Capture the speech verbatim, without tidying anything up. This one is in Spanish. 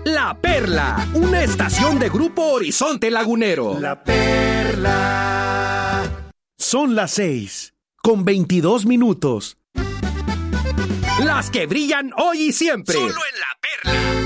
La Perla, una estación de Grupo Horizonte Lagunero. La Perla. Son las seis, con veintidós minutos. Las que brillan hoy y siempre. Solo en La Perla.